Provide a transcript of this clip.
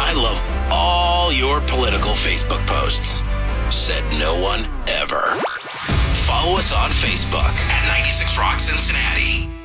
I love all your political Facebook posts. Said no one ever. Follow us on Facebook at 96 Rock Cincinnati.